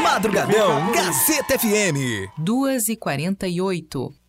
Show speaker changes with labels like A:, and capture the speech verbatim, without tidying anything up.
A: Madrugadão Gazeta F M.
B: duas e quarenta e oito.